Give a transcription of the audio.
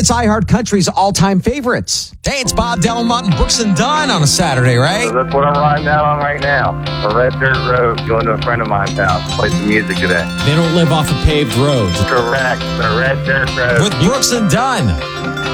It's iHeart Country's all-time favorites. Hey, it's Bob Dylan, Martin, Brooks and Dunn on a Saturday, right? So that's what I'm riding out on right now. A red dirt road, going to a friend of mine's house to play some music today. They don't live off of paved roads. Correct. The red dirt road. With Brooks and Dunn.